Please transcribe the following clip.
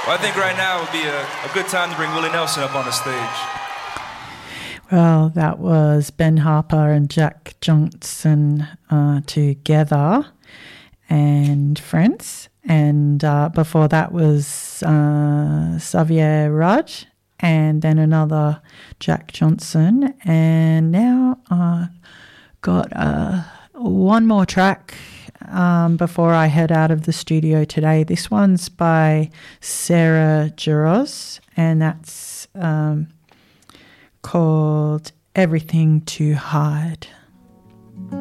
Well, I think right now would be a good time to bring Willie Nelson up on the stage. Well, that was Ben Harper and Jack Johnson together and Friends. And before that was Xavier Raj and then another Jack Johnson. And now got one more track before I head out of the studio today. This one's by Sarah Jarosz, and that's called Everything to Hide.